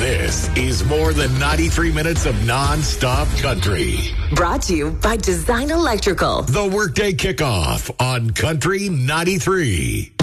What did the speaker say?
This is more than 93 minutes of non-stop country. Brought to you by Design Electrical. The Workday Kickoff on Country 93.